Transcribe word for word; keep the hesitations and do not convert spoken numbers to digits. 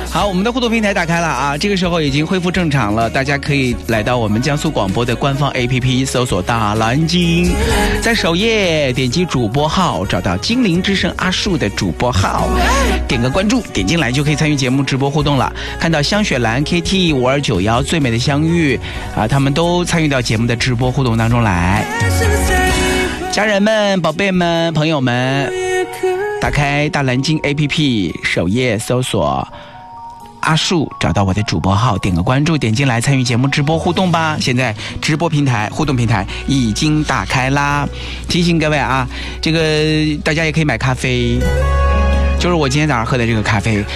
好，我们的互动平台打开了啊，这个时候已经恢复正常了，大家可以来到我们江苏广播的官方 A P P， 搜索大蓝鲸，在首页点击主播号，找到精灵之声阿树的主播号，点个关注，点进来就可以参与节目直播互动了。看到香雪兰 K T 五二九一最美的相遇啊，他们都参与到节目的直播互动当中来。家人们、宝贝们、朋友们，打开大蓝鲸 A P P， 首页搜索阿树，找到我的主播号，点个关注，点进来参与节目直播互动吧。现在直播平台、互动平台已经打开啦。提醒各位啊，这个大家也可以买咖啡，就是我今天早上喝的这个咖啡，